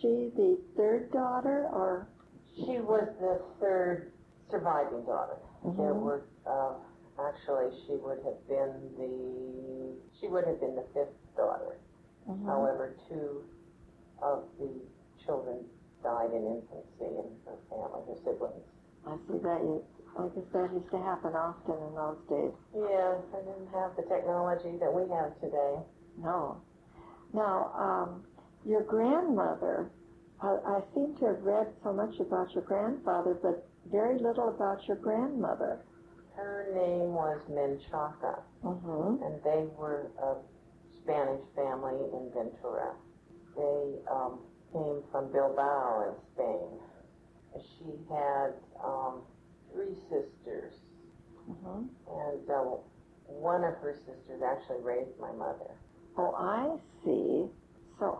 she the third daughter, or? She was the third surviving daughter. There were, actually, she would have been the fifth daughter. However, two of the children died in infancy in her family, her siblings. I see that. I guess that used to happen often in those days. Yeah, I didn't have the technology that we have today. No. Now, your grandmother, I seem to have read so much about your grandfather, but very little about your grandmother. Her name was Menchaca, and they were a Spanish family in Ventura. They came from Bilbao in Spain. She had three sisters, and one of her sisters actually raised my mother. Oh, I see. So,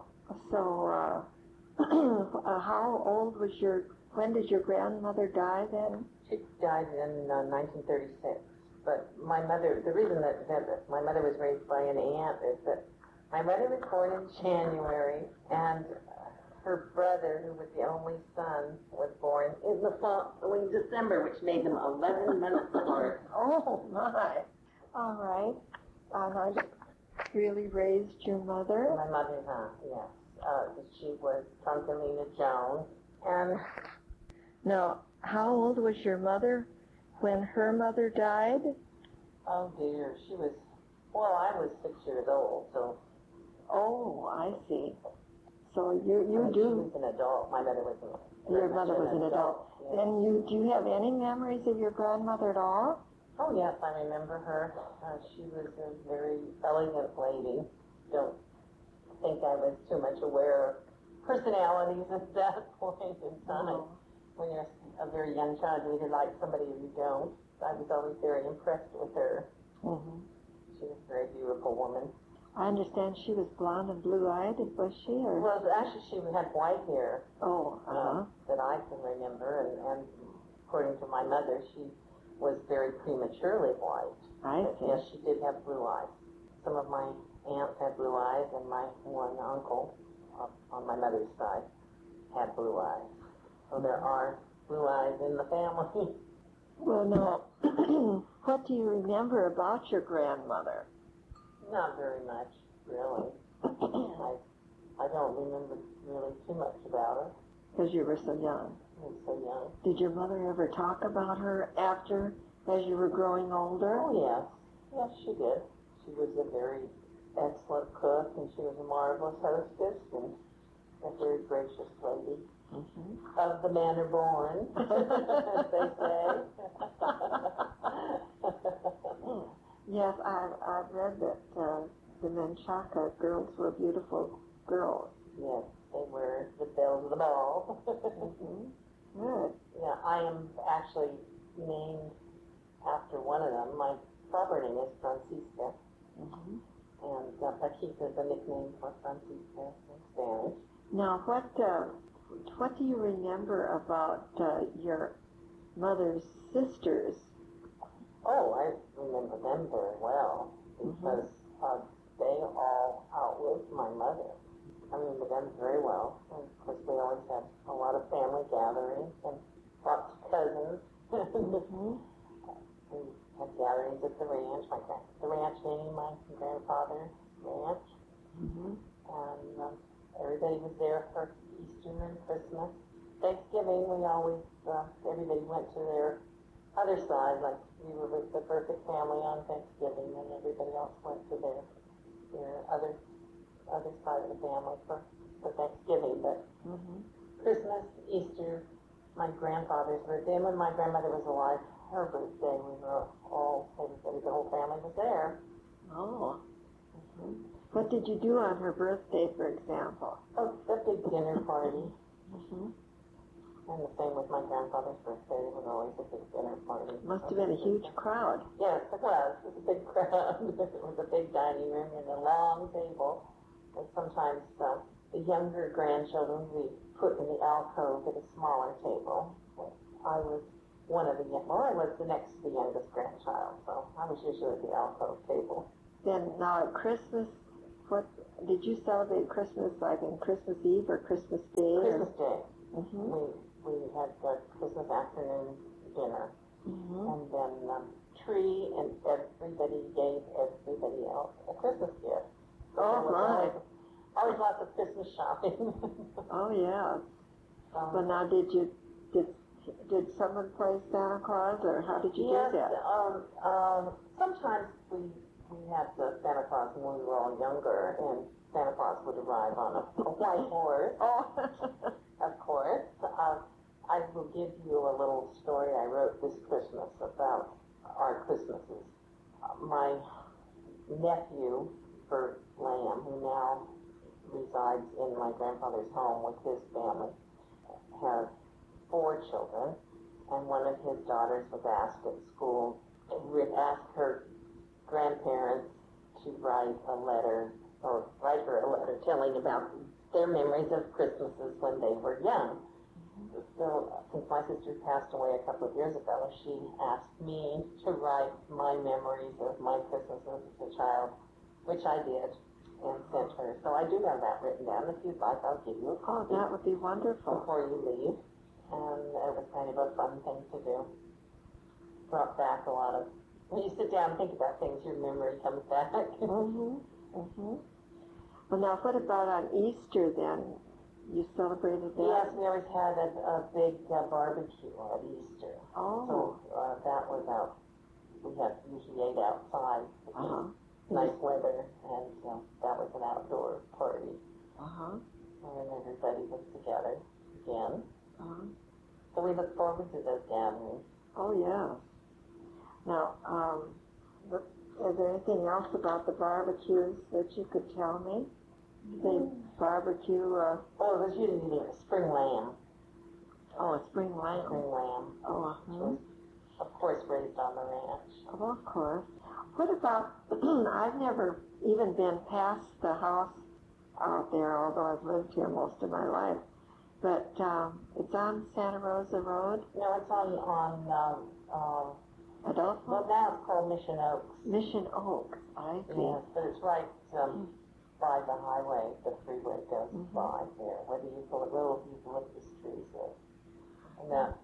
how old was when did your grandmother die then? She died in 1936. But my mother, the reason that my mother was raised by an aunt is that my mother was born in January, and her brother, who was the only son, was born in the following December, which made them 11 months apart. Oh, my. All right. And I really raised your mother? My mother, yes. She was Trunkelina Jones. And now, how old was your mother when her mother died? Oh, dear. I was 6 years old, so. Oh, I see. So you She was an adult. My mother was an adult. Your mother was an adult. Yes. Then do you have any memories of your grandmother at all? Oh, yes, I remember her. She was a very elegant lady. Don't think I was too much aware of personalities at that point in time. Oh. When you're a very young child, you either like somebody or you don't. I was always very impressed with her. She was a very beautiful woman. I understand she was blonde and blue-eyed, was she? Or? Well, actually, she had white hair. Oh, that I can remember, and according to my mother, she was very prematurely white. I But see. yes, she did have blue eyes. Some of my aunts had blue eyes, and my one uncle on my mother's side had blue eyes. So there are blue eyes in the family. Well, now, what do you remember about your grandmother? Not very much, really. I don't remember really too much about her. Because you were so young. I was so young. Did your mother ever talk about her after, as you were growing older? Oh, yes. Yes, she did. She was a very excellent cook, and she was a marvelous hostess, and a very gracious lady. Of the manner born, as they say. Yes, I've read that the Menchaca girls were beautiful girls. Yes, they were the belles of the ball. Good. Yeah, I am actually named after one of them. My proper name is Francisca. And Paquita is a nickname for Francisca in Spanish. Now, what do you remember about your mother's sisters? Oh, I remember them very well because they all outlived my mother. I remember them very well. And of course, we always had a lot of family gatherings and lots of cousins. We had gatherings at the ranch, the ranch meaning my grandfather's ranch. And everybody was there for Easter and Christmas. Thanksgiving, everybody went to their other side, like we were with the Burkett family on Thanksgiving, and everybody else went to their other side of the family for Thanksgiving. But Christmas, Easter, my grandfather's birthday, and when my grandmother was alive, her birthday, everybody, the whole family was there. Oh. What did you do on her birthday, for example? Oh, a big dinner party. And the same with my grandfather's birthday. It was always a big dinner party. Must have been a huge crowd. Yes, it was. It was a big crowd. It was a big dining room and a long table. And sometimes the younger grandchildren we put in the alcove at a smaller table. I was I was the next to the youngest grandchild, so I was usually at the alcove table. Then now at Christmas, did you celebrate Christmas like on Christmas Eve or Christmas Day? Christmas Day. Mm-hmm. We had the Christmas afternoon dinner, and then tree, and everybody gave everybody else a Christmas gift. So Oh, there was right. always lots of Christmas shopping. Oh, yeah. Well, now, did someone play Santa Claus, or how did you yes, do that? sometimes we had Santa Claus when we were all younger, and Santa Claus would arrive on a white horse. Oh. Of course. I will give you a little story I wrote this Christmas about our Christmases. My nephew, Bert Lamb, who now resides in my grandfather's home with his family, has 4 children, and one of his daughters was asked at school, asked her grandparents to write her a letter telling about their memories of Christmases when they were young. So, since my sister passed away a couple of years ago, she asked me to write my memories of my Christmases as a child, which I did and sent her. So I do have that written down. If you'd like, I'll give you a Oh, copy that would be wonderful. before you leave. And it was kind of a fun thing to do. Brought back a lot of, when you sit down and think about things, your memory comes back. Mm-hmm. Mm-hmm. Well, now, what about on Easter then? You celebrated that? Yes, we always had a big barbecue at Easter. Oh. So that was out. We usually ate outside. Uh-huh. Nice weather, and that was an outdoor party. Uh-huh. And everybody was together again. Uh-huh. So we look forward to those gatherings. Oh, yeah. Now, is there anything else about the barbecues that you could tell me? They barbecue, it was usually a spring lamb. Oh, a spring lamb. Spring lamb. Oh, was, of course, raised on the ranch. Oh, of course. What about, I've never even been past the house out there, although I've lived here most of my life. But it's on Santa Rosa Road. No, it's on Adolfo? well, now it's called Mission Oaks. Mission Oaks, I see. Yes, but it's right by the highway. The freeway goes by there. Whether you go a little eucalyptus trees there, and that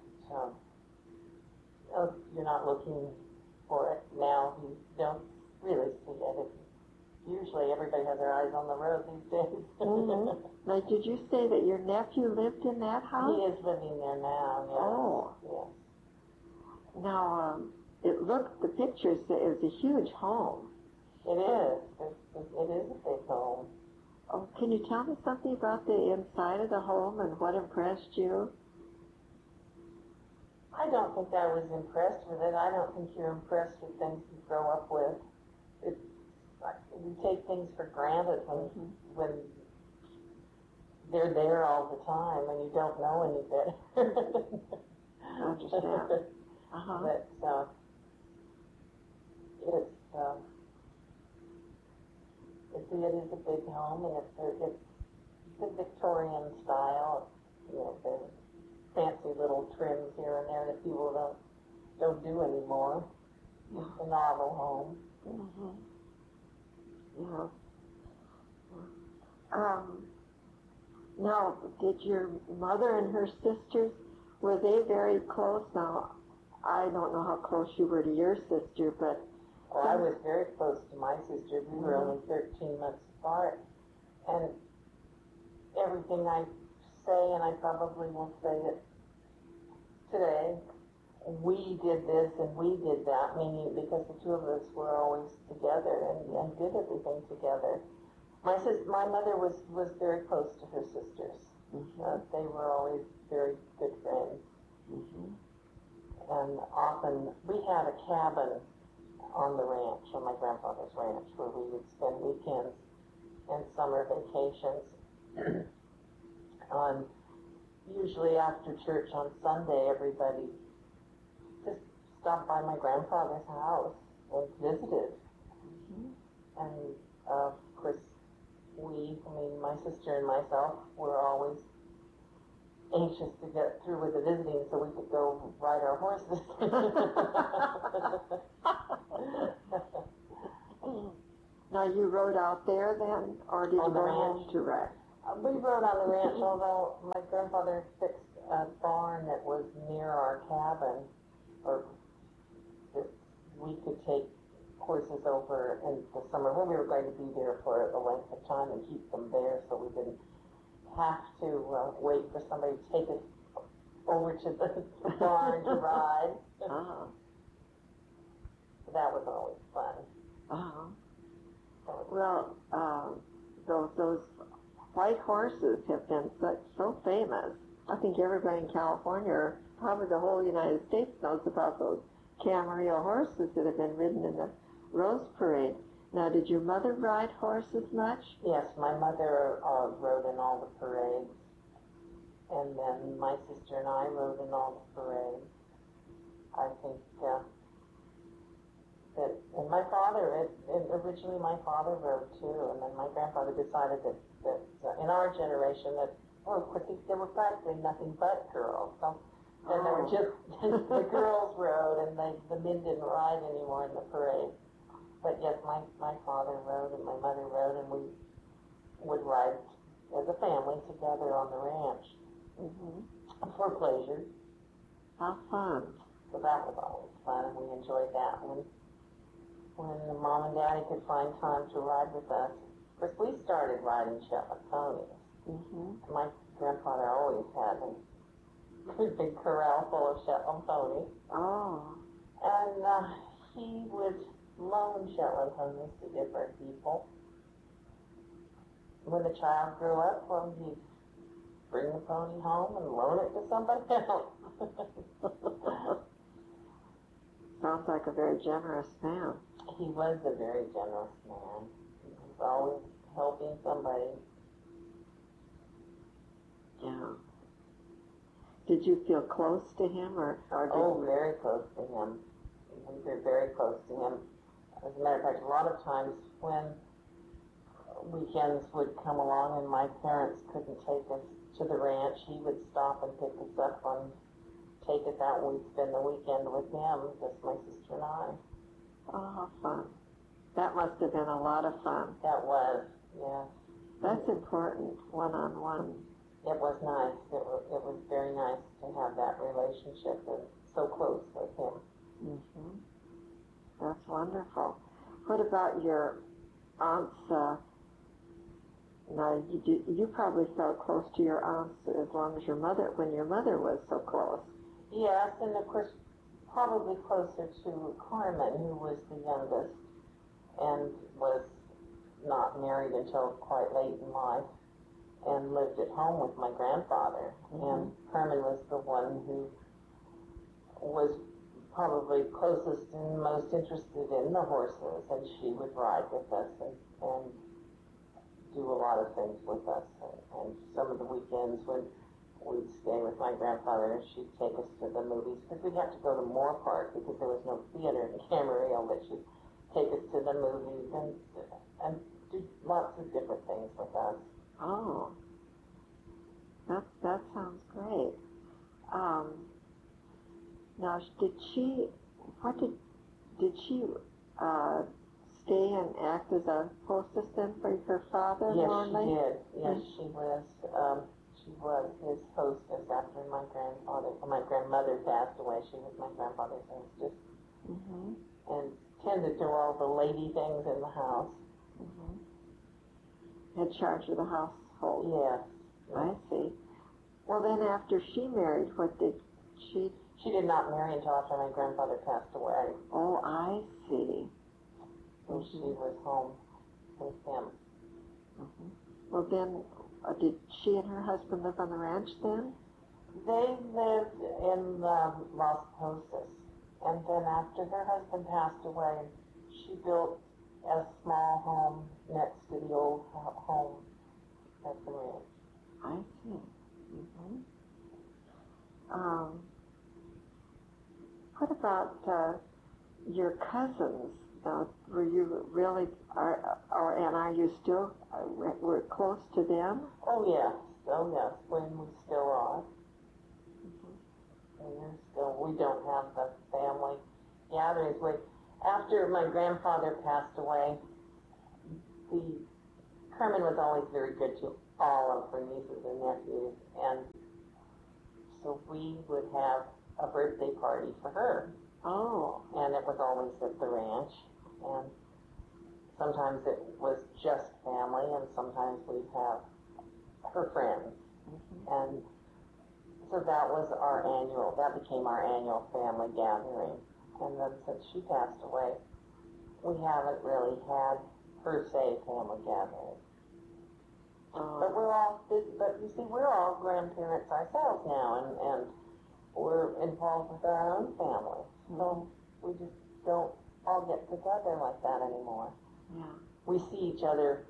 you're not looking for it now. You don't really see it. Usually, everybody has their eyes on the road these days. Mm-hmm. Now, did you say that your nephew lived in that house? He is living there now. Yes. Oh. Yes. Now, the pictures say it was a huge home. It is. It is a big home. Oh, can you tell me something about the inside of the home and what impressed you? I don't think I was impressed with it. I don't think you're impressed with things you grow up with. We take things for granted when they're there all the time and you don't know any better. I understand. Uh-huh. But it is a big home, and it's the Victorian style. You know, the fancy little trims here and there that people don't do anymore. It's a novel home. Mm-hmm. Yeah. Now, did your mother and her sisters, were they very close? Now, I don't know how close you were to your sister, but... Well, I was very close to my sister. We were only 13 months apart. And everything I say, and I probably will say it today, we did this and we did that, meaning because the two of us were always together and did everything together. My mother was very close to her sisters. They were always very good friends. And often, we had a cabin on the ranch, on my grandfather's ranch, where we would spend weekends and summer vacations. Usually after church on Sunday, everybody just stopped by my grandfather's house and visited. And of course, my sister and myself were always anxious to get through with the visiting so we could go ride our horses. Now, you rode out there then, or did you On the go home ranch? to ride? We rode on the ranch, although my grandfather fixed a barn that was near our cabin, or that we could take horses over in the summer when we were going to be there for a length of time and keep them there so we didn't have to wait for somebody to take us over to the barn to ride. Oh, That was always fun. oh. That was Well, those white horses have been so famous. I think everybody in California, or probably the whole United States, knows about those Camarillo horses that have been ridden in the Rose Parade. Now, did your mother ride horses much? Yes, my mother rode in all the parades, and then my sister and I rode in all the parades. I think that, and my father, originally my father rode too, and then my grandfather decided that in our generation that, well, of course, there were practically nothing but girls, so then there were just the girls rode, and the men didn't ride anymore in the parade. But yes, my father rode and my mother rode, and we would ride as a family together on the ranch for pleasure. How fun. So that was always fun, and we enjoyed that when the mom and daddy could find time to ride with us. Of course, we started riding Shetland ponies. My grandfather always had a big corral full of Shetland ponies. Oh. And he would loan Shetland ponies to different people. When the child grew up, well, he'd bring the pony home and loan it to somebody else. Sounds like a very generous man. He was a very generous man. He was always helping somebody. Yeah. Did you feel close to him, or did you? Very close to him. We were very close to him. As a matter of fact, a lot of times when weekends would come along and my parents couldn't take us to the ranch, he would stop and pick us up and take us out, and we'd spend the weekend with him, just my sister and I. Oh, how fun. That must have been a lot of fun. That was, yes. That's important, one-on-one. It was nice. It was very nice to have that relationship and so close with him. That's wonderful. What about your aunts? Now, you probably felt close to your aunts as long as when your mother was so close. Yes, and of course, probably closer to Carmen, who was the youngest and was not married until quite late in life and lived at home with my grandfather. And Carmen was the one who was probably closest and most interested in the horses, and she would ride with us and do a lot of things with us. And some of the weekends when we'd stay with my grandfather, she'd take us to the movies, because we'd have to go to Moore Park because there was no theater in Camarillo, but she'd take us to the movies and do lots of different things with us. Oh, that sounds great. Now, did she stay and act as a hostess then for her father? Yes, normally? she did. Yes, she was. She was his hostess after my grandmother passed away. She was my grandfather's hostess, and tended to all the lady things in the house. Had charge of the household. Yes. I see. Well, then after she married, what did she? She did not marry until after my grandfather passed away. Oh, I see. So she was home with him. Well, then, did she and her husband live on the ranch then? They lived in Las Posas, and then after her husband passed away, she built a small home next to the old home at the ranch. I see. What about your cousins? Were you really, and are you still, were close to them? Oh yes, when we still are. We don't have the family gatherings. After my grandfather passed away, Carmen was always very good to all of her nieces and nephews, and so we would have a birthday party for her. Oh. And it was always at the ranch, and sometimes it was just family, and sometimes we'd have her friends. And so that became our annual family gathering. And then since she passed away, we haven't really had, per se, family gatherings. But but you see, we're all grandparents ourselves now, and we're involved with our own family. So we just don't all get together like that anymore. Yeah. We see each other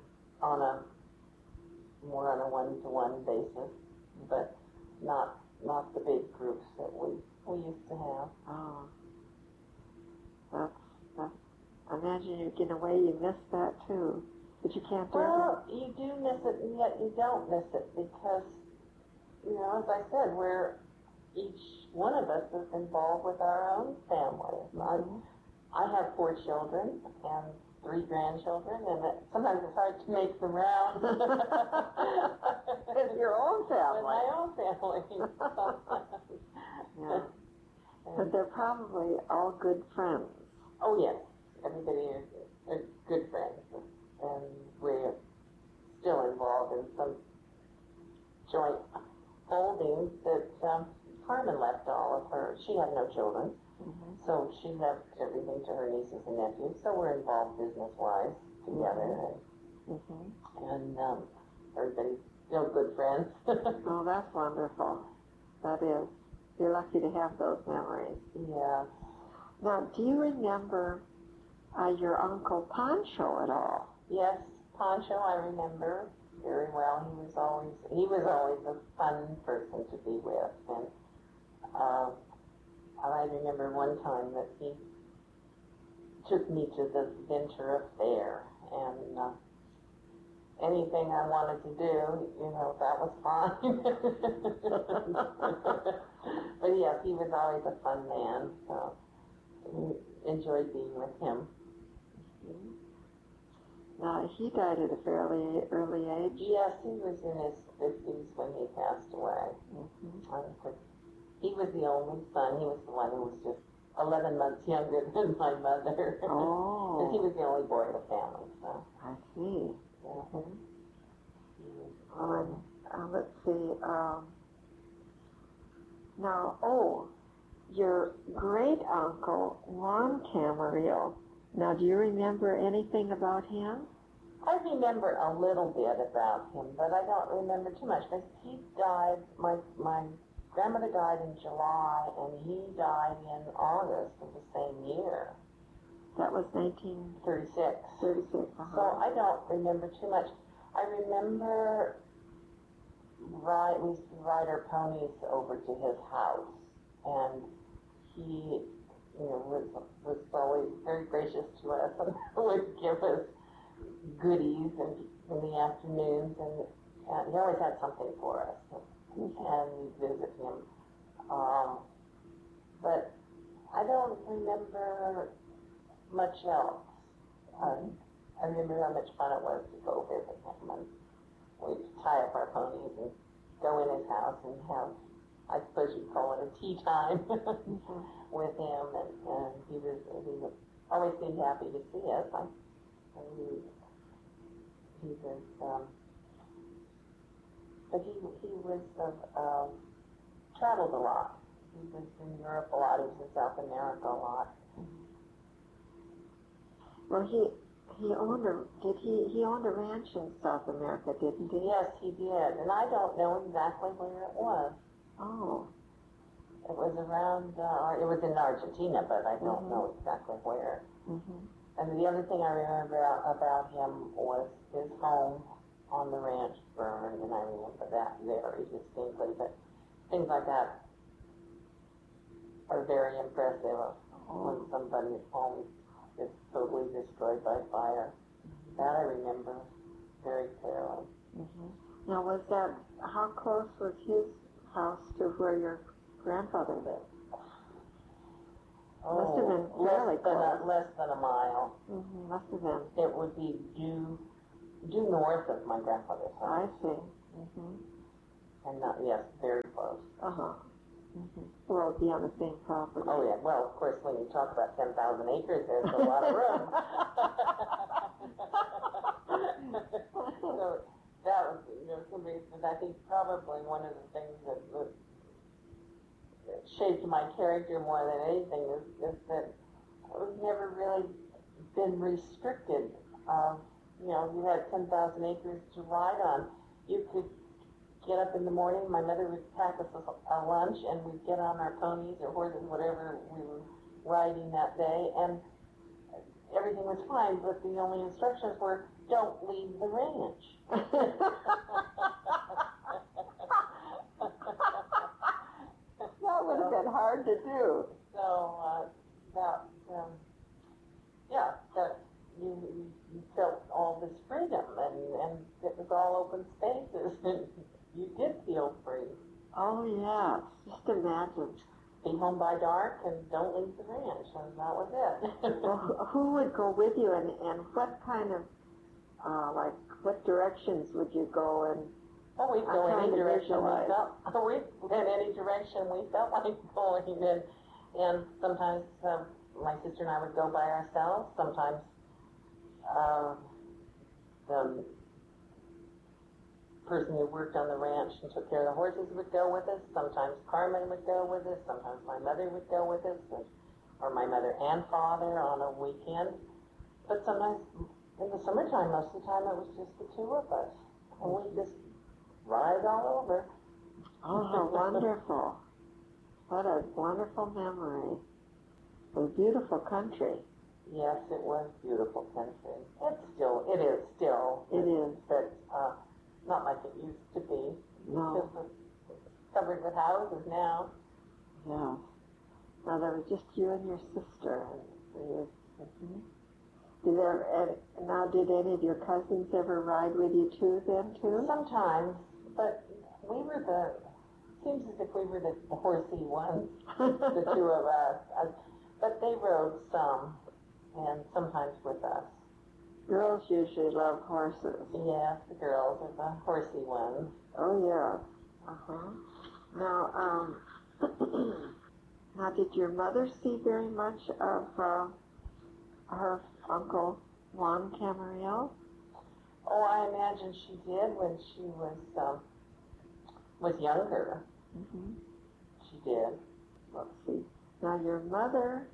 more on a one-to-one basis, but not the big groups that we used to have. Oh. That's, I imagine in a way you miss that too. But you can't do it. Well, you do miss it, and yet you don't miss it because, as I said, each one of us is involved with our own family. I have 4 children and 3 grandchildren, and sometimes it's hard to make them round. It's your own family. With my own family. Yeah. But they're probably all good friends. Oh, yes. Everybody are good friends. And we're still involved in some joint holdings that Carmen left all of her. She had no children, so she left everything to her nieces and nephews. So we're involved business-wise together, and everybody's still good friends. Oh, that's wonderful. That is. You're lucky to have those memories. Yeah. Now, do you remember your Uncle Pancho at all? Yes, Pancho, I remember very well. He was always a fun person to be with, and I remember one time that he took me to the Ventura Fair, and anything I wanted to do, that was fine. But yes, he was always a fun man, so we enjoyed being with him. Now, he died at a fairly early age. Yes, he was in his 50s when he passed away. He was the only son. He was the one who was just 11 months younger than my mother. Oh. Because he was the only boy of the family, so. I see. Yeah. Let's see. Now, your great uncle, Juan Camarillo. Now, do you remember anything about him? I remember a little bit about him, but I don't remember too much because he died, my grandmother died in July, and he died in August of the same year. That was 1936. 36, So I don't remember too much. I remember we used to ride our ponies over to his house, and he was always very gracious to us and would give us goodies in the afternoons, and he always had something for us, and we'd visit him. But I don't remember much else. I remember how much fun it was to go visit him, and we'd tie up our ponies and go in his house and have, I suppose you'd call it a tea time with him, and he always seemed happy to see us. But he was traveled a lot. He was in Europe a lot. He was in South America a lot. Well, he owned a ranch in South America, didn't he? Yes, he did, and I don't know exactly where it was. Oh. It was around, it was in Argentina, but I don't know exactly where. And the other thing I remember about him was his home on the ranch burned, and I remember that very distinctly. But things like that are very impressive when somebody's home is totally destroyed by fire. That I remember very clearly. Now, how close was his house to where your grandfather lived? Must have been fairly close. Less than a mile. Must have been. It would be due due north of my grandfather's I house. see. Mm-hmm. And not, yes, very close. Uh-huh. Mm-hmm. Well, it'd be on the same property. Oh, yeah. Well, of course, when you talk about 10,000 acres, there's a lot of room. So that was, some reason. I think probably one of the things that shaped my character more than anything is that I was never really been restricted. You had 10,000 acres to ride on. You could get up in the morning, my mother would pack us a lunch, and we'd get on our ponies or horses, whatever we were riding that day, and everything was fine, but the only instructions were, don't leave the ranch. That would have been hard to do. So, that you felt all this freedom, and it was all open spaces, and you did feel free. Oh, yeah. Just imagine. Be home by dark and don't leave the ranch, and that was it. Well, who would go with you, and what kind of, what directions would you go in? Well, we'd go any direction we felt. We went any direction we felt like going in, and sometimes my sister and I would go by ourselves. Sometimes the person who worked on the ranch and took care of the horses would go with us. Sometimes Carmen would go with us. Sometimes my mother would go with us, or my mother and father on a weekend. But sometimes in the summertime, most of the time, it was just the two of us, and we just ride all over. Oh, how wonderful. What a wonderful memory. A beautiful country. Yes, it was beautiful country. It is still. It is. But not like it used to be. No. It's covered with houses now. Yeah. Now there was just you and your sister. Mm-hmm. Did any of your cousins ever ride with you too? Sometimes, but seems as if we were the horsey ones, the two of us. But they rode some, and sometimes with us. Girls usually love horses. Yes, the girls are the horsey ones. Oh, yeah. Uh-huh. Now, now, did your mother see very much of her Uncle Juan Camarillo? Oh, I imagine she did when she was younger. Mm-hmm. She did. Let's see. Now, your mother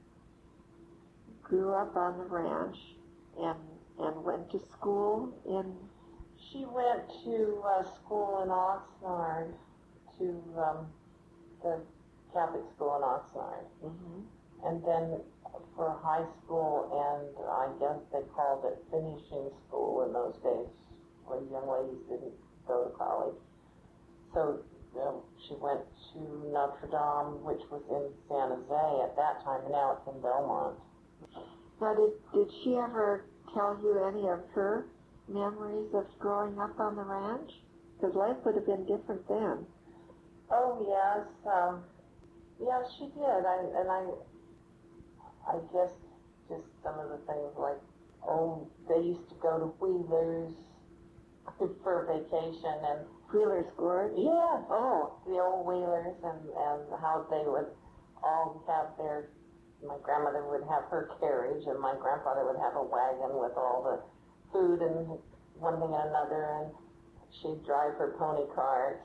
grew up on the ranch and went to school in... She went to school in Oxnard, to the Catholic school in Oxnard. Mm-hmm. And then for high school, and I guess they called it finishing school in those days, when young ladies didn't go to college. So she went to Notre Dame, which was in San Jose at that time, and now it's in Belmont. Now, did she ever tell you any of her memories of growing up on the ranch? Because life would have been different then. Oh, yes. Yeah, she did. I guess just some of the things like, they used to go to Wheeler's for vacation, and Wheeler's Gorge? yeah, the old Wheelers, and how they would all have my grandmother would have her carriage, and my grandfather would have a wagon with all the food and one thing and another, and she'd drive her pony cart,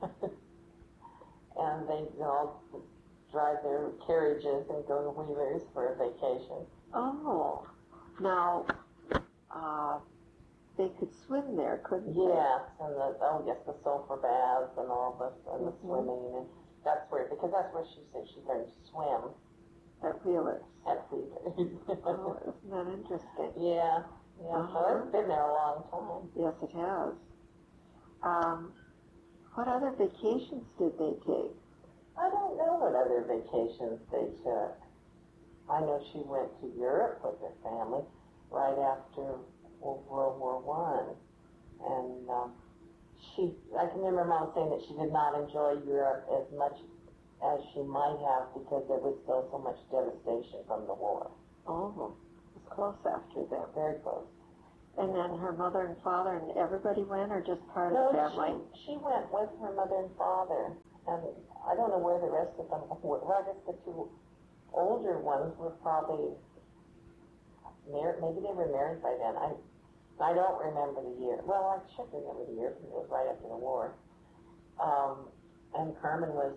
and they'd all drive their carriages and go to Wheeler's for a vacation. Oh, now, they could swim there, couldn't they? Yes, and the sulfur baths and all this, and the swimming, and that's where she said she learned to swim. At Wheeler's. At Wheeler's. Oh, isn't that interesting? Yeah. So it's been there a long time. Yes, it has. What other vacations did they take? I don't know what other vacations they took. I know she went to Europe with her family right after World War I. And I can remember Mom saying that she did not enjoy Europe as much as she might have because there was still so much devastation from the war. Oh, it was close after that. Very close. And then her mother and father and everybody went, or just part No, of the family? she went with her mother and father, and I don't know where the rest of them were. Well, I guess the two older ones were probably married. Maybe they were married by then. I don't remember the year. Well, I should remember the year because it was right after the war. And Carmen was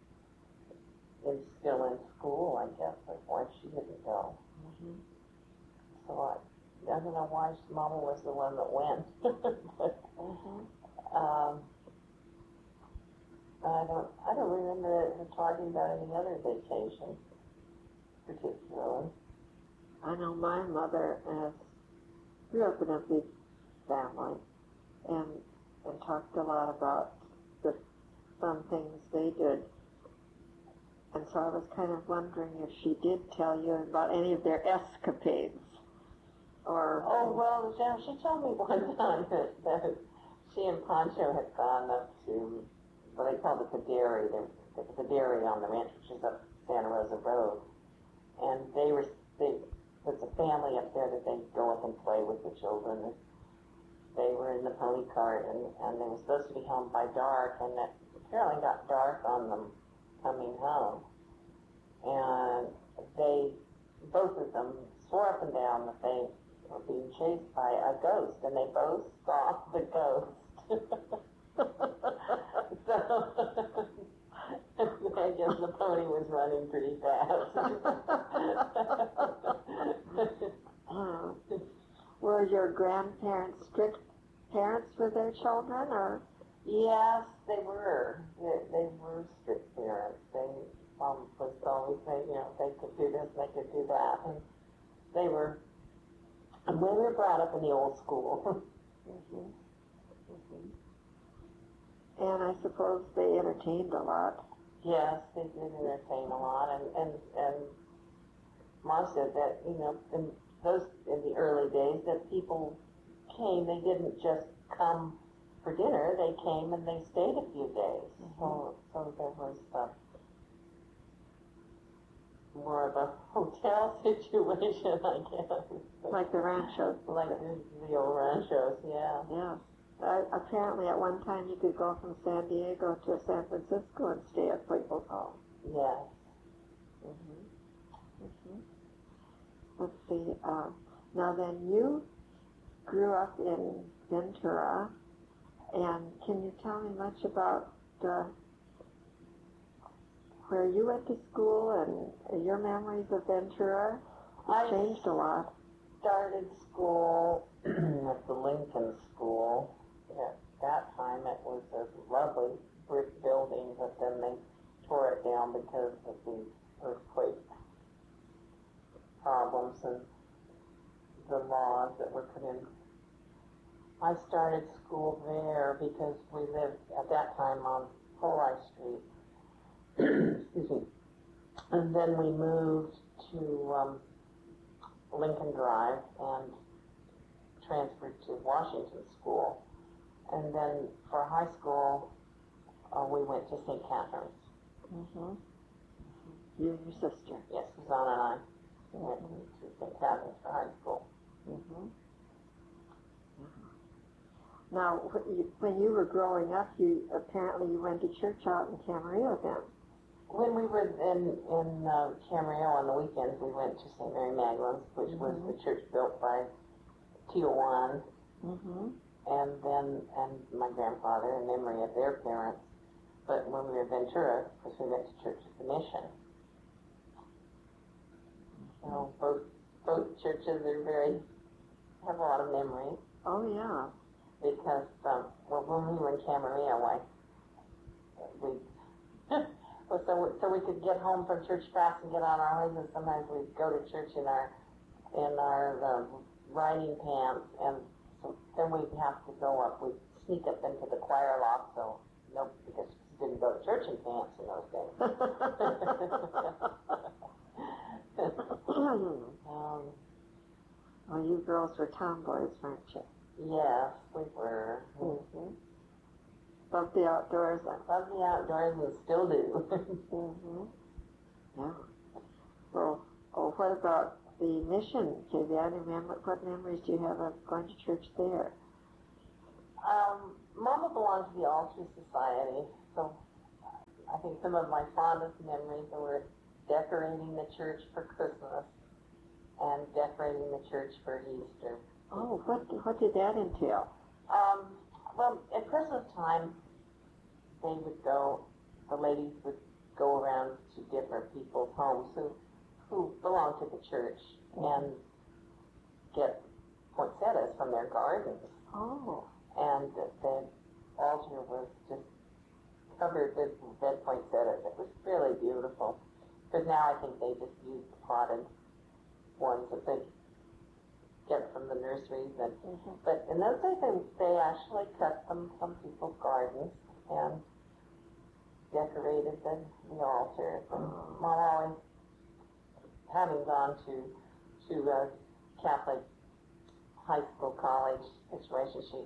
still in school, I guess, but why she didn't go. Mm-hmm. So I don't know why Mama was the one that went. But, I don't remember her talking about any other vacation, particularly. I know my mother grew up in a big family and talked a lot about the fun things they did. And so I was kind of wondering if she did tell you about any of their escapades. Oh, well, she told me one time that she and Pancho had gone up to, well, they called it the dairy. There was a dairy on the ranch, which is up Santa Rosa Road. And there's a family up there that they go up and play with the children. They were in the pony cart, and they were supposed to be home by dark, and it apparently got dark on them coming home. And both of them swore up and down that they were being chased by a ghost, and they both saw the ghost. So, I guess the pony was running pretty fast. Were your grandparents strict parents with their children, or? Yes, they were. They were strict parents. They was always saying, they could do this, they could do that, and they were. And we were brought up in the old school. Mm-hmm. Mm-hmm. And I suppose they entertained a lot. Yes, they did entertain a lot, and Mom said that in the early days that people came, they didn't just come for dinner, they came and they stayed a few days. Mm-hmm. So there was more of a hotel situation, I guess. Like the ranchos. Like the old ranchos, yeah. Yeah. Apparently at one time you could go from San Diego to San Francisco and stay at people's homes. Yes. Mm-hmm. Mm-hmm. Let's see. Now then, you grew up in Ventura, and can you tell me much about where you went to school and your memories of Ventura? It's changed a lot. Started school at the Lincoln School. At that time it was a lovely brick building, but then they tore it down because of the earthquake problems and the laws that were put in. I started school there because we lived at that time on Poli Street. Excuse me. And then we moved to Lincoln Drive and transferred to Washington School. And then for high school, we went to St. Catherine's. Mm-hmm. You and your sister. Yes, Susanna and I went to St. Catherine's for high school. Mm-hmm. Now, when you were growing up, you went to church out in Camarillo then. When we were in Camarillo on the weekends, we went to St. Mary Magdalene's, which was the church built by Tio and my grandfather in memory of their parents. But when we were in Ventura, of course, we went to church at the Mission. So both churches have a lot of memories. Oh yeah. Because when we were in Camarillo, so we could get home from church fast and get on our ways, and sometimes we'd go to church in our riding pants, and so then we'd have to we'd sneak up into the choir loft, because you didn't go to church in pants in those days. Well, you girls were tomboys, weren't you? Yes, we were. Mm-hmm. Loved the outdoors. Loved the outdoors and still do. Mm-hmm. Yeah. Well, what about the mission, Vivian? What memories do you have of going to church there? Mama belonged to the Altar Society, so I think some of my fondest memories were decorating the church for Christmas and decorating the church for Easter. Oh, what did that entail? Well, at Christmas time, the ladies would go around to different people's homes who belonged to the church and get poinsettias from their gardens. Oh. And the altar was just covered with red poinsettias. It was really beautiful. Because now I think they just use the potted ones that they get from the nurseries. But in those days, they actually cut them from people's gardens and decorated the altar. And Mom always, having gone to a Catholic high school, college situation, she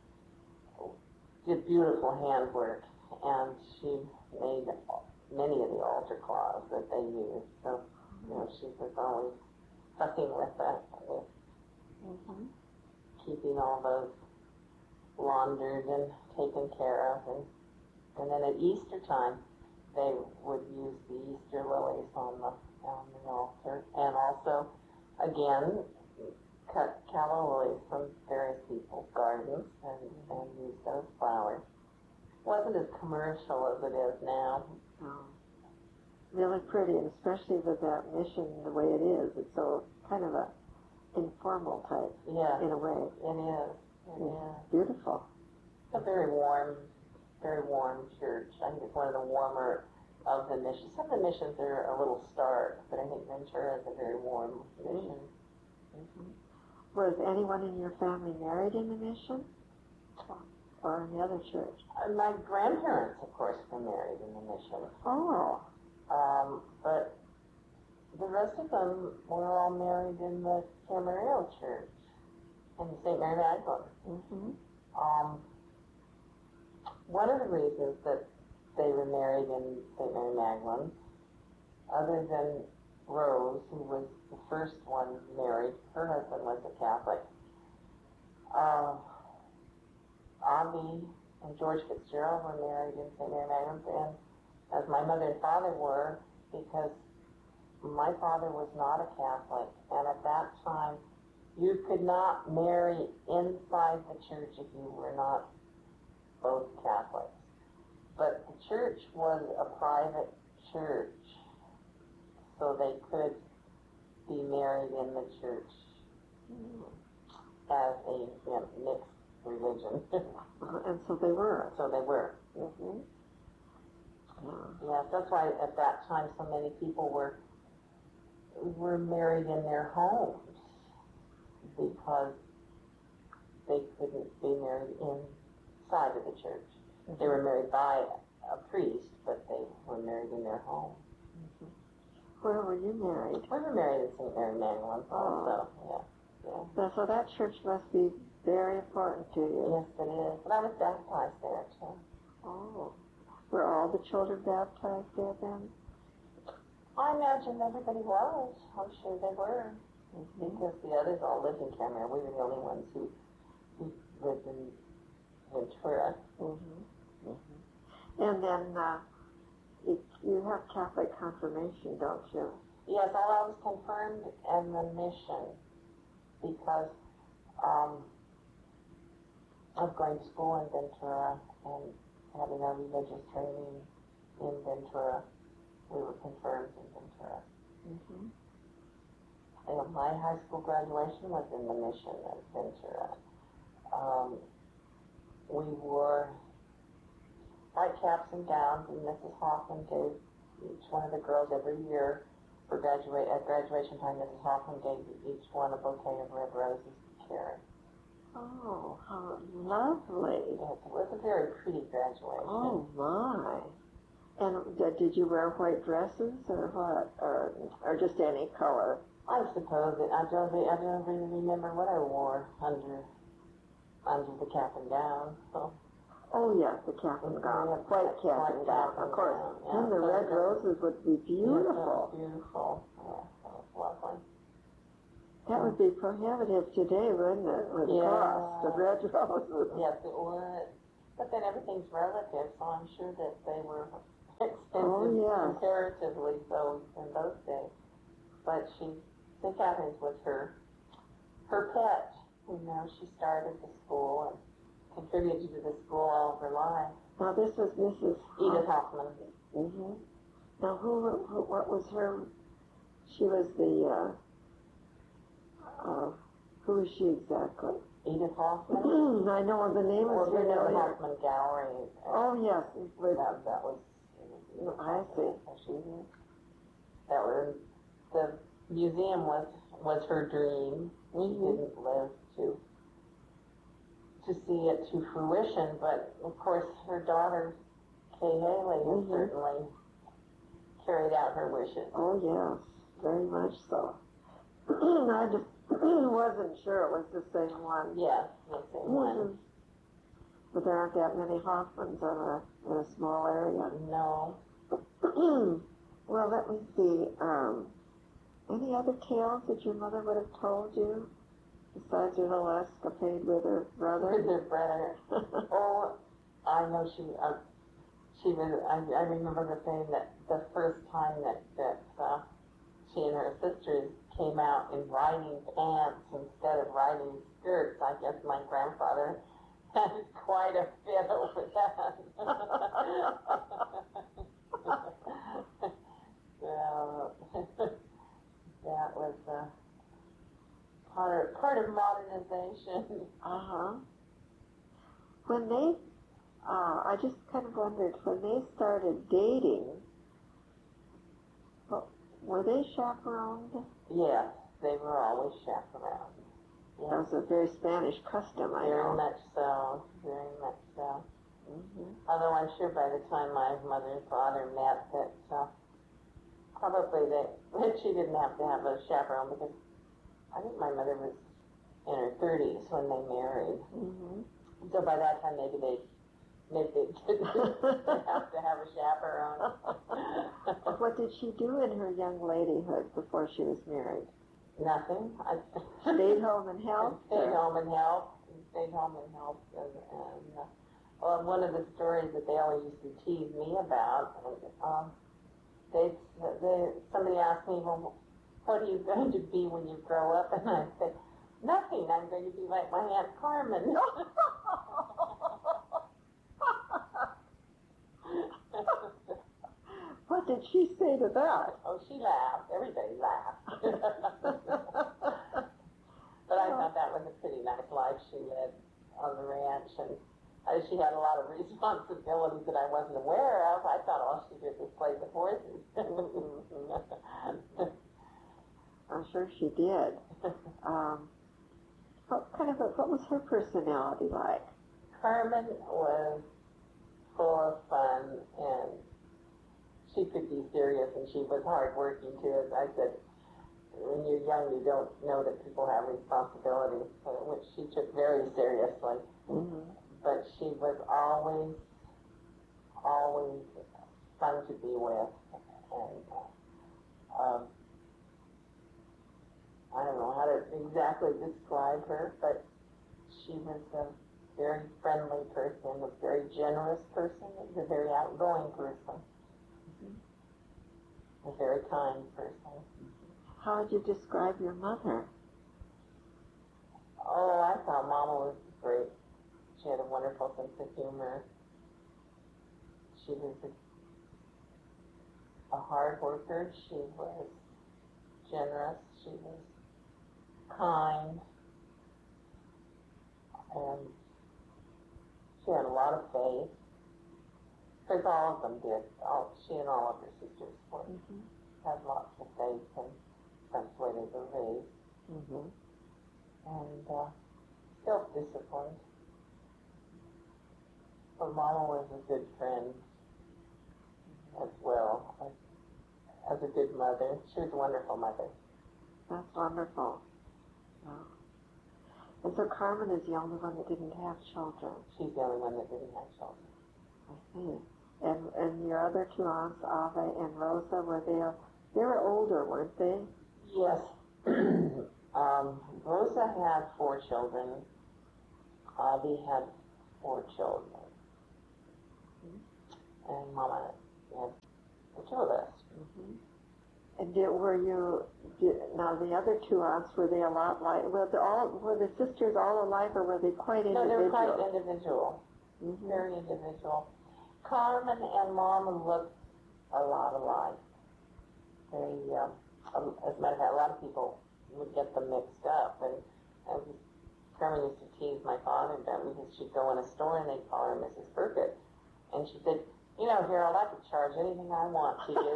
did beautiful handwork, and she made many of the altar cloths that they used. So, she was always fussing with that, with keeping all those laundered and taken care of. And then at Easter time, they would use the Easter lilies on the altar, and also, again, cut calla lilies from various people's gardens and use those flowers. It wasn't as commercial as it is now. Oh. Really pretty, and especially with that mission the way it is. It's so kind of a informal type, in a way. It is. It is. Beautiful. It's a very warm church. I think it's one of the warmer of the missions. Some of the missions are a little stark, but I think Ventura is a very warm mission. Was anyone in your family married in the mission? Or in the other church? My grandparents, of course, were married in the mission. Oh. But the rest of them were all married in the Camarillo Church in St. Mary Magdalene. One of the reasons that they were married in St. Mary Magdalene, other than Rose, who was the first one married, her husband was a Catholic. Avi and George Fitzgerald were married in St. Mary Magdalene, and as my mother and father were, because my father was not a Catholic, and at that time, you could not marry inside the church if you were not both Catholics. But the church was a private church, so they could be married in the church as a mixed religion. And so they were. So they were. Yes, that's why at that time so many people were married in their homes, because they couldn't be married inside of the church. They were married by a priest, but they were married in their home. Where were you married? We were married in St. Mary Magdalene also, So that church must be very important to you. Yes, it is. And I was baptized there, too. Oh. Were all the children baptized there then? I imagine everybody was. I'm sure they were. Because the others all lived in Camarillo. We were the only ones who lived in Ventura. And then you have Catholic confirmation, don't you? Yes, I was confirmed in the mission because of going to school in Ventura and having our religious training in Ventura. We were confirmed in Ventura. And my high school graduation was in the mission at Ventura. We wore white caps and gowns, and Mrs. Hoffman gave each one of the girls every year at graduation time. Mrs. Hoffman gave each one a bouquet of red roses to carry. Oh, how lovely! Yes, it was a very pretty graduation. Oh my! And did you wear white dresses or what, or just any color? I suppose I don't really remember what I wore under the cap and gown. So. Oh yes, the cap and gown, white cap and gown, of course. And the red roses would be beautiful. Beautiful. Yeah, that was lovely. That would be prohibitive today, wouldn't it, with the cost of red roses? Yes, it would. But then everything's relative, so I'm sure that they were expensive comparatively so in those days. But St. Catherine's was her pet. You know, she started the school and contributed to the school all of her life. Now this was Mrs. Edith Hoffman. Mm-hmm. Now what was her, she was the, who is she exactly? Edith Hoffman? I know the name is the Hoffman Gallery. Oh, yes. That was I see. That was, the museum was her dream. She didn't live to see it to fruition, but of course her daughter, Kay Haley, has certainly carried out her wishes. Oh, yes. Very much so. I just wasn't sure it was the same one. Yes, the same one. But there aren't that many Hoffmans in a small area. No. Well, let me see. Any other tales that your mother would have told you besides your little escapade with her brother? With her brother. Oh, I know she was. I remember her saying that the first time that she and her sisters came out in riding pants instead of riding skirts, I guess my grandfather had quite a fit over that. That was part of modernization. When they, I just kind of wondered, when they started dating, were they chaperoned? Yes, they were always chaperoned. Yes. That was a very Spanish custom, I know. Very much so, very much so. Although I'm sure by the time my mother and father met that probably that she didn't have to have a chaperone, because I think my mother was in her 30s when they married. So by that time maybe they didn't have to have a chaperone. What did she do in her young ladyhood before she was married? Nothing. Stayed home and helped? Stayed home and helped. And well, one of the stories that they always used to tease me about, somebody asked me, well, what are you going to be when you grow up? And I said, nothing. I'm going to be like my Aunt Carmen. What did she say to that? Oh, she laughed. Everybody laughed. But I thought that was a pretty nice life she led on the ranch, and she had a lot of responsibilities that I wasn't aware of. I thought all she did was play with horses. I'm sure she did. What was her personality like? Carmen was full of fun, and she could be serious, and she was hardworking too. As I said, when you're young, you don't know that people have responsibilities, which she took very seriously. But she was always fun to be with, and I don't know how to exactly describe her, but she was a very friendly person, a very generous person, a very outgoing person, a very kind person. How would you describe your mother? Oh, I thought Mama was great. She had a wonderful sense of humor. She was a hard worker. She was generous. She was kind. And she had a lot of faith. Because all of them did. She and all of her sisters had lots of faith, and that's the way they were raised. And self-disciplined. But Mama was a good friend as well, as a good mother. She was a wonderful mother. That's wonderful. Wow. And so Carmen is the only one that didn't have children. She's the only one that didn't have children. I see. And your other two aunts, Ava and Rosa, they were older, weren't they? Yes. Rosa had 4 children. Avi had 4 children. And Mama had the 2 of us. Mm-hmm. And now the other 2 aunts, were they a lot like, were the sisters all alike, or were they quite individual? No, they were quite individual. Mm-hmm. Very individual. Carmen and Mama looked a lot alike. They, as a matter of fact, a lot of people would get them mixed up, and Carmen used to tease my father about me because she'd go in a store and they'd call her Mrs. Burkett, and she said, "You know, Harold, I could charge anything I want to you."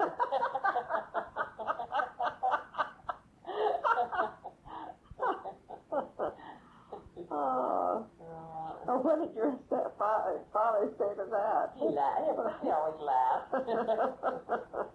Oh, what did your father say to that? He laughed. He always laughed.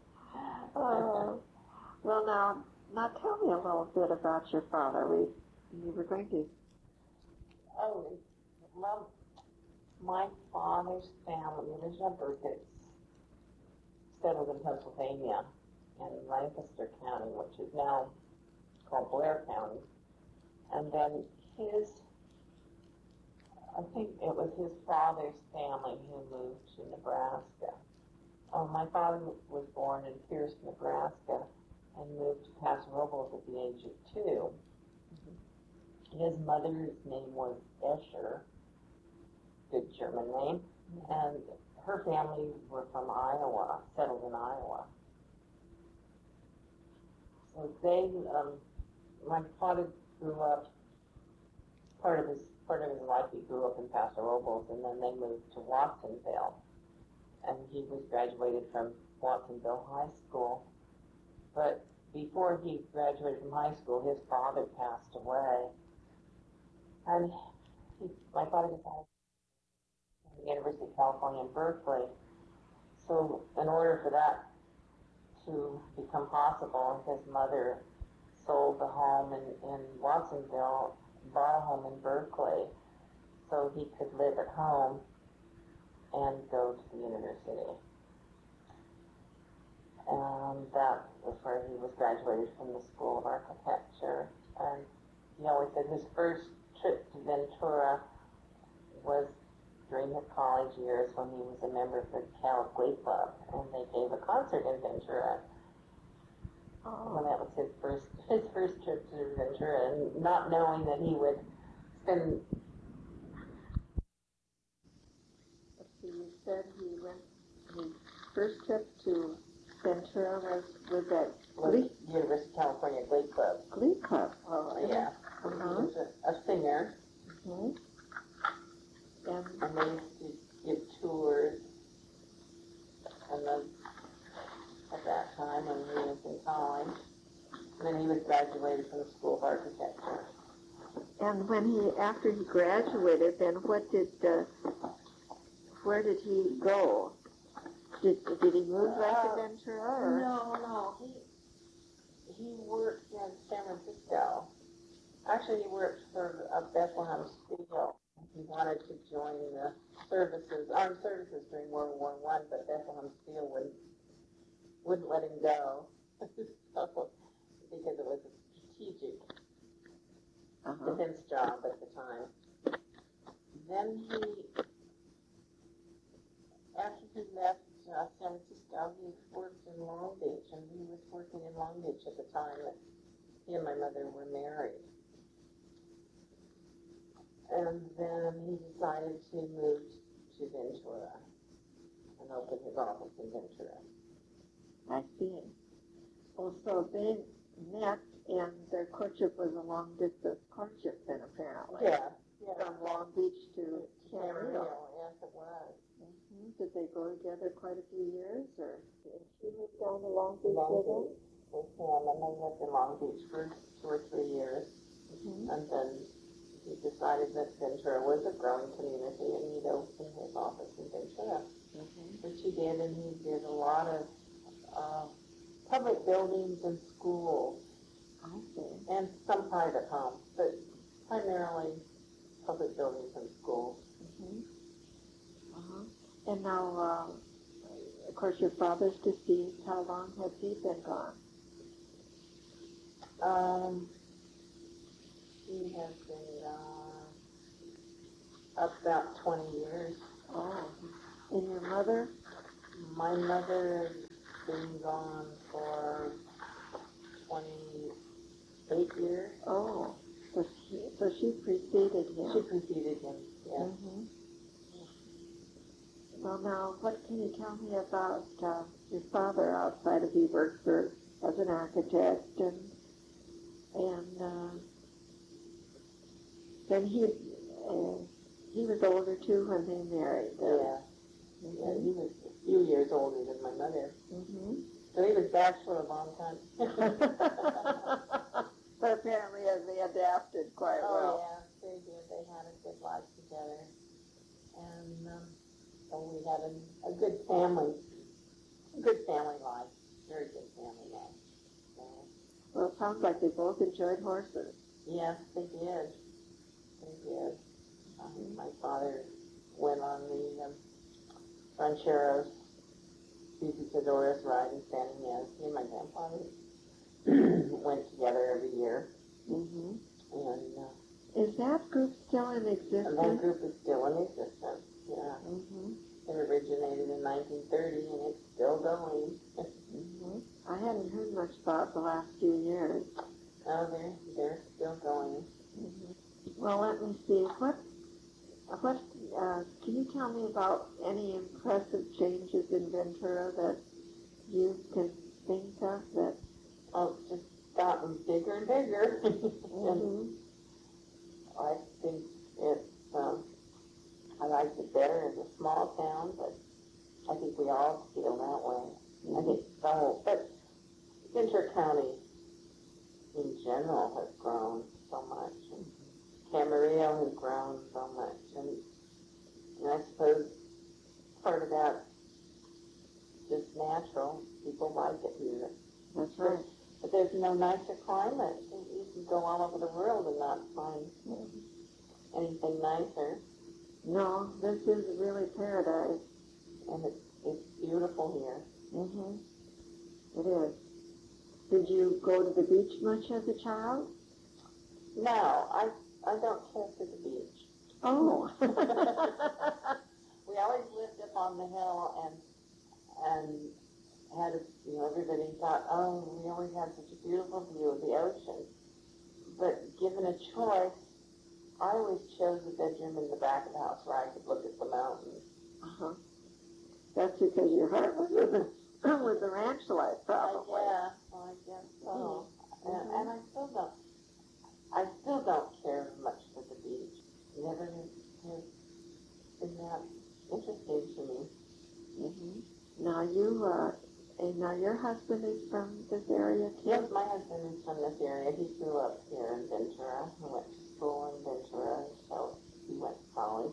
Well, now tell me a little bit about your father. You were going to. Oh, well, my father's family, the original Burketts, settled in Pennsylvania, in Lancaster County, which is now called Blair County. And then I think it was his father's family who moved to Nebraska. My father was born in Pierce, Nebraska, and moved to Paso Robles at the age of 2. His mother's name was Escher, good German name, and her family were from Iowa, settled in Iowa. So my father grew up, part of his life he grew up in Paso Robles, and then they moved to Watsonville. And he was graduated from Watsonville High School. But before he graduated from high school, his father passed away. And my father decided to go to the University of California in Berkeley. So in order for that to become possible, his mother sold the home in Watsonville, bought a home in Berkeley, so he could live at home and go to the university. And that was where he was graduated from the School of Architecture. And he always said his first trip to Ventura was during his college years when he was a member of the Cal Glee Club, and they gave a concert in Ventura. Well, that was his first trip to Ventura, and not knowing that he would spend. You said his first trip to Ventura was at University of California Glee Club. Glee Club. Oh, yeah. He was a singer. Mm-hmm. And they used to give tours. And then at that time when he was in college. And then he was graduated from the School of Architecture. And after he graduated, then where did he go? Did he move back to Ventura? Or? No. He worked in San Francisco. Actually, he worked for Bethlehem Steel. He wanted to join the armed services during World War I, but Bethlehem Steel wouldn't let him go. Because it was a strategic defense job at the time. Then after he left San Francisco, he worked in Long Beach, and he was working in Long Beach at the time that he and my mother were married. And then he decided to move to Ventura and open his office in Ventura. I see. Well, so they met, and their courtship was a long-distance courtship then, apparently. Yeah. From Long Beach to Camarillo. Yes, it was. Mm-hmm. Did they go together quite a few years, or did she move down to Long Beach with him? With him, and they lived in Long Beach for 2 or 3 years. Mm-hmm. And then he decided that Ventura was a growing community, and he'd open his office in Ventura, which he did, and he did a lot of public buildings and schools. I see. And some private homes, but primarily public buildings and schools. And now, of course, your father's deceased. How long has he been gone? He has been gone about 20 years. Oh. And your mother? My mother has been gone for 28 years. Oh. So she preceded him. She preceded him, yes. Mm-hmm. Well, now, what can you tell me about your father outside of he worked for as an architect and then he was older too when they married. Yeah. Mm-hmm. Yeah, he was a few years older than my mother. Mm-hmm. So he was bachelor a long time. But apparently they adapted quite well. Oh yeah, they did. They had a good life together. And so we had a good family life. Very good family life. So, Well, it sounds like they both enjoyed horses. yes, they did. They did. My father went on the rancheros, Visitadoras ride in San Ynez. He and my grandfather went together every year. Mm-hmm. And Is that group still in and existence? that group is still in existence. Yeah. Mm-hmm. It originated in 1930 and it's still going. Mm-hmm. I hadn't heard much about the last few years. Oh, they're still going. Mm-hmm. Well, let me see. What can you tell me about any impressive changes in Ventura that you can think of that? Oh, it's just gotten bigger and bigger. And Mm-hmm. I think it's, I liked it better as a small town, but I think we all feel that way. I think the whole, but Ventura County in general has grown so much, and Camarillo has grown so much, and I suppose part of that just natural. People like it here. That's right. But there's no nicer climate. You can go all over the world and not find anything nicer. No, this is really paradise. And it's beautiful here. Mm-hmm. It is. Did you go to the beach much as a child? No, I don't care for the beach. Oh. We always lived up on the hill and had a, everybody thought, oh, we always had such a beautiful view of the ocean. But given a choice, I always chose a bedroom in the back of the house where I could look at the mountains. Uh-huh. That's because your heart was with the ranch life, probably. Yeah, well, I guess so. Mm-hmm. And I still don't care much for the beach. Never has been that interesting to me. Mm-hmm. Now your husband is from this area too? Yes, my husband is from this area. He grew up here in Ventura. He went to school in Ventura, so he went to college.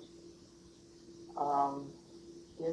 His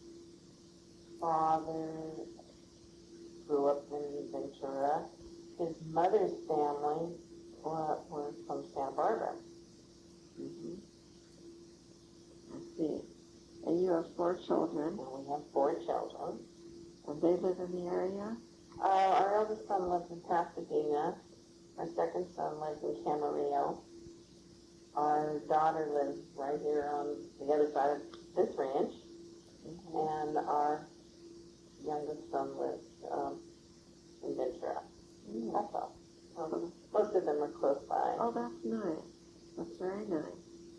father grew up in Ventura. His mother's family were from Santa Barbara. Mm-hmm. I see. And you have 4 children, And we have 4 children. and they live in the area? Our eldest son lives in Pasadena. Our second son lives in Camarillo. Our daughter lives right here on the other side of this ranch. Mm-hmm. And our youngest son lives in Ventura. Mm. That's all. Most of them are close by. Oh, that's nice. That's very nice.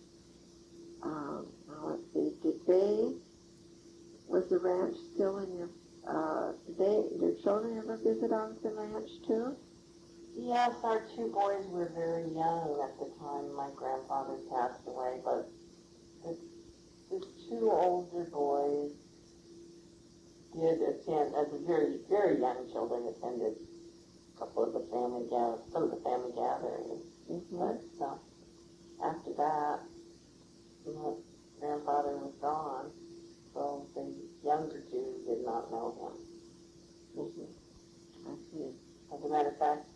Now let's see. Was the ranch still in your, did your children ever visit on the ranch too? Yes, our 2 boys were very young at the time my grandfather passed away, but the 2 older boys did attend, as very, very young children, attended a couple of some of the family gatherings. Mm-hmm. But after that, my grandfather was gone, so the younger 2 did not know him. Mm-hmm. I see. As a matter of fact,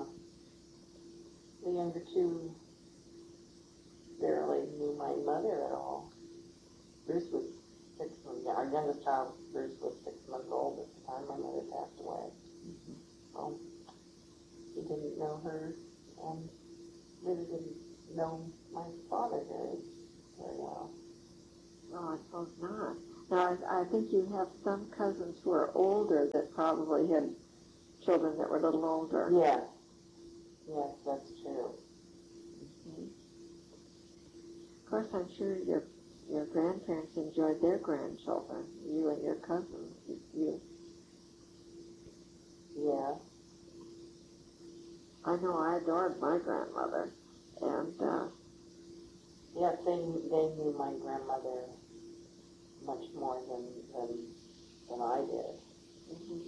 the younger 2 barely knew my mother at all. Bruce was 6 months, our youngest child, Bruce, was 6 months old at the time my mother passed away. Mm-hmm. So he didn't know her, and really didn't know my father very well. Oh, I suppose not. Now, I think you have some cousins who are older that probably had children that were a little older. Yes. Yes, that's true. Mhm. Of course, I'm sure your grandparents enjoyed their grandchildren, you and your cousins. Yes. I know I adored my grandmother, and Yes, they knew my grandmother much more than I did. mhm.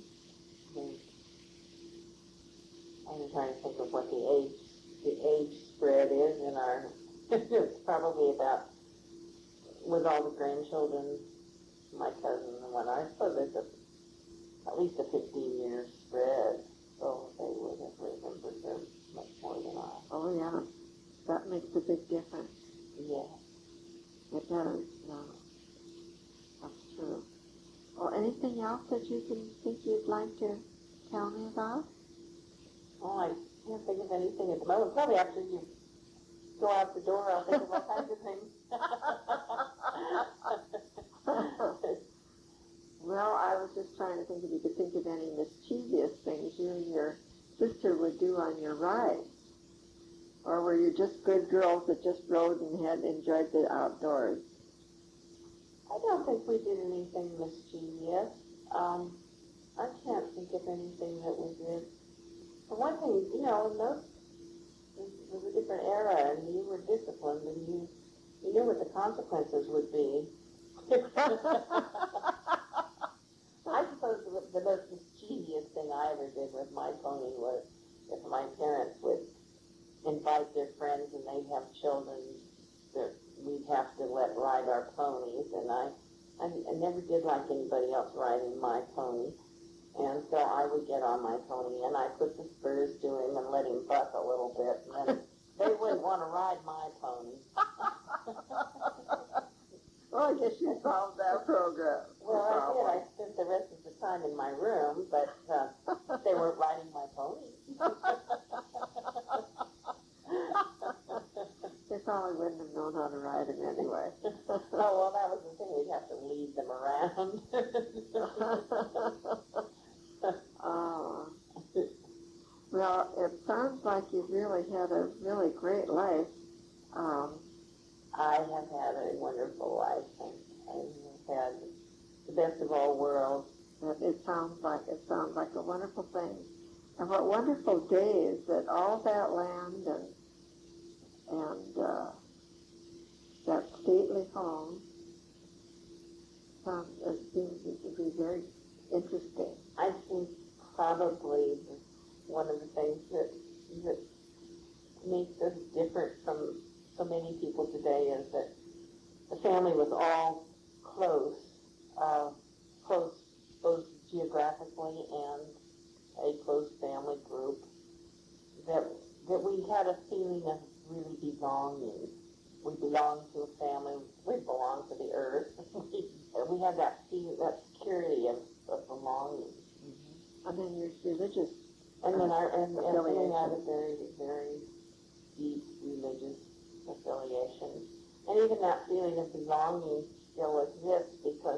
I'm trying to think of what the age spread is in our. It's probably about, with all the grandchildren, my cousins and what I suppose there's at least a 15-year spread, so they would have remembered them much more than I. Oh yeah, that makes a big difference. Yeah. It does. No, that's true. Well, anything else that you can think you'd like to tell me about? Oh, I can't think of anything at the moment. Probably after you go out the door, I'll think of all kinds of things. Well, I was just trying to think if you could think of any mischievous things you and your sister would do on your ride. Or were you just good girls that just rode and had enjoyed the outdoors? I don't think we did anything mischievous. I can't think of anything that we did. For one thing, in those, it was a different era, and you were disciplined, and you knew what the consequences would be. I suppose the most mischievous thing I ever did with my pony was if my parents would invite their friends and they'd have children that we'd have to let ride our ponies, and I never did like anybody else riding my pony. And so I would get on my pony and I put the spurs to him and let him buck a little bit, and then they wouldn't want to ride my pony. Well, I guess you solved that program. Well, I did. I spent the rest of the time in my room, but they weren't riding my pony. They probably wouldn't have known how to ride him anyway. Oh, well, that was the thing. We'd have to lead them around. Oh. Well, it sounds like you've really had a really great life. I have had a wonderful life, and I have had the best of all worlds. It sounds like a wonderful thing, and what wonderful days that all that land and that stately home seems to be very interesting. I think probably one of the things that makes us different from so many people today is that the family was all close, close both geographically and a close family group, that we had a feeling of really belonging. We belonged to a family. We belonged to the earth. we had that feeling, that security of belonging. Mm-hmm. And then your religious. And then we had a very, very deep religious affiliation. And even that feeling of belonging still exists because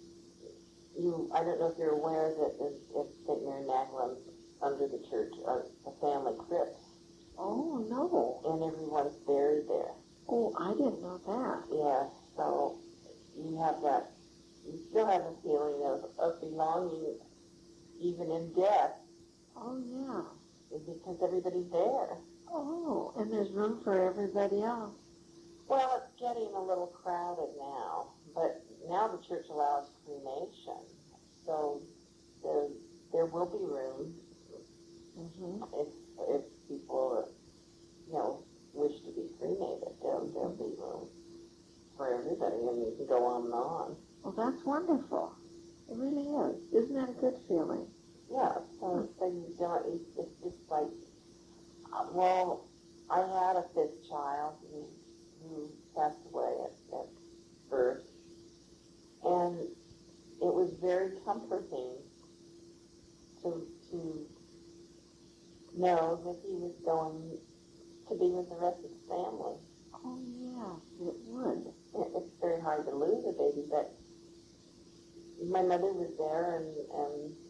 I don't know if you're aware that at St. Mary Magdalene, under the church, are the family crypts. Oh, no. And everyone's buried there. Oh, I didn't know that. Yeah, so you still have a feeling of belonging even in death. Oh, yeah. Because everybody's there. Oh, and there's room for everybody else. Well, it's getting a little crowded now, but now the church allows cremation, so there will be room Mm-hmm. if people wish to be cremated. There'll be room for everybody, and you can go on and on. Well, that's wonderful. It really is. Isn't that a good feeling? Yeah. So you don't. It's just like, well, I had a fifth child who passed away at birth, and it was very comforting to know that he was going to be with the rest of the family. Oh, yes, it would. It's very hard to lose a baby, but my mother was there, and